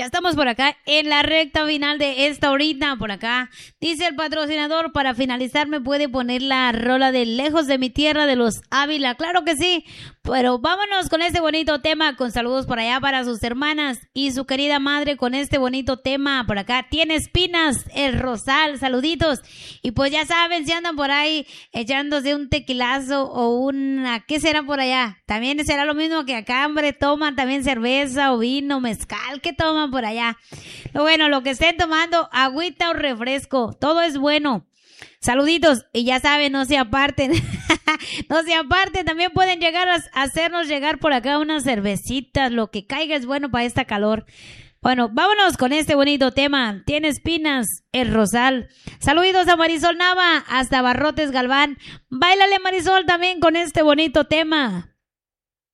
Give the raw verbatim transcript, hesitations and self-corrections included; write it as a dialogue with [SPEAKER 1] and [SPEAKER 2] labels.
[SPEAKER 1] Ya estamos por acá en la recta final de esta horita. Por acá dice el patrocinador, para finalizar me puede poner la rola de Lejos de mi tierra de los Ávila. Claro que sí, pero vámonos con este bonito tema, con saludos por allá para sus hermanas y su querida madre con este bonito tema. Por acá Tiene Espinas, el Rosal, saluditos. Y pues ya saben, si andan por ahí echándose un tequilazo o una, ¿qué será por allá? También será lo mismo que acá, hombre, toman también cerveza o vino, mezcal, ¿qué toman por allá? Bueno, lo que estén tomando, agüita o refresco, todo es bueno. Saluditos, y ya saben, no se aparten, no se aparten, también pueden llegar a hacernos llegar por acá unas cervecitas, lo que caiga es bueno para esta calor. Bueno, vámonos con este bonito tema, Tiene Espinas, el Rosal. Saluditos a Marisol Nava, hasta Barrotes Galván. Báilale, Marisol, también con este bonito tema.